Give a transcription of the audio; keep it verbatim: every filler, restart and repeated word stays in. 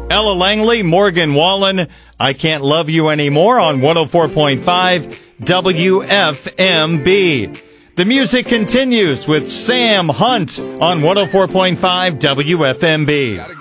Ella Langley, Morgan Wallen, I Can't Love You Anymore on one oh four point five W F M B. The music continues with Sam Hunt on one oh four point five W F M B.